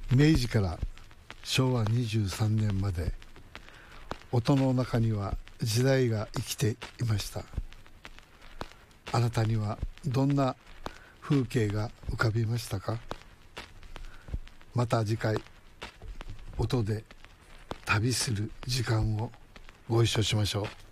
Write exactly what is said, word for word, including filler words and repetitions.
明治からしょうわにじゅうさんねんまで音の中には時代が生きていました。あなたにはどんな風景が浮かびましたか？また次回音で旅する時間をご一緒しましょう。